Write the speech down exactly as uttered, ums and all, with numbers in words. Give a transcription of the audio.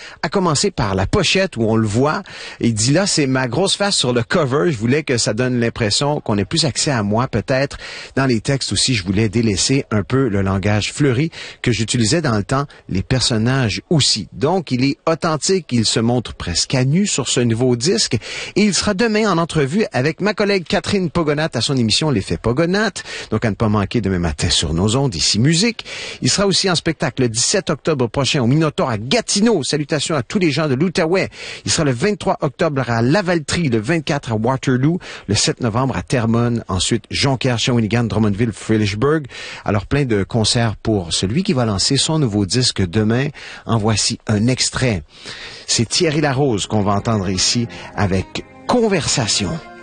à commencer par la pochette où on le voit. Il dit là, c'est ma grosse face sur le cover. Je voulais que ça donne l'impression qu'on ait plus accès à moi peut-être. Dans les textes aussi, je voulais délaisser un peu le langage fleuri que j'utilisais dans le temps, les personnages aussi. Donc, il est authentique, il se montre presque à nu sur ce nouveau disque et il sera demain en entrevue avec ma collègue Catherine Pogonat à son émission L'Effet Pogonat. Donc, à ne pas manquer demain matin sur nos ondes, ici Musique. Il sera aussi en spectacle le dix-sept octobre prochain au Minotaur à Gatineau. Salutations à tous les gens de l'Outaouais. Il sera le vingt-trois octobre à Lavaltrie, le vingt-quatre à Waterloo, le sept novembre à Terrebonne, ensuite Jonquière, Shawinigan, Drummondville, Frelichburg. Alors plein de concerts pour celui qui va lancer son nouveau disque demain. En voici un extrait. C'est Thierry Larose qu'on va entendre ici avec Conversation.